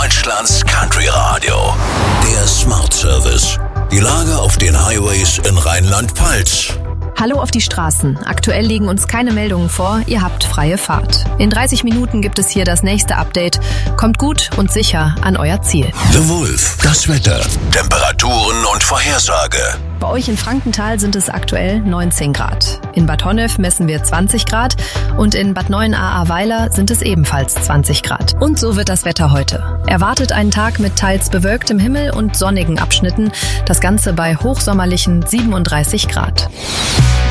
Deutschlands Country Radio. Der Smart Service. Die Lage auf den Highways in Rheinland-Pfalz. Hallo auf die Straßen. Aktuell liegen uns keine Meldungen vor. Ihr habt freie Fahrt. In 30 Minuten gibt es hier das nächste Update. Kommt gut und sicher an euer Ziel. The Wolf. Das Wetter. Temperaturen und Vorhersage. Bei euch in Frankenthal sind es aktuell 19 Grad. In Bad Honnef messen wir 20 Grad und in Bad Neuenahr-Ahrweiler sind es ebenfalls 20 Grad. Und so wird das Wetter heute. Erwartet einen Tag mit teils bewölktem Himmel und sonnigen Abschnitten. Das Ganze bei hochsommerlichen 37 Grad.